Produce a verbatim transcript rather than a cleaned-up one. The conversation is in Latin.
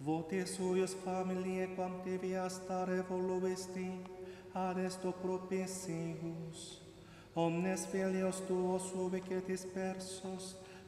votis suius familiae quam devias stare voluisti, ad esto propitius. Omnes filios tuos ubique dispersos,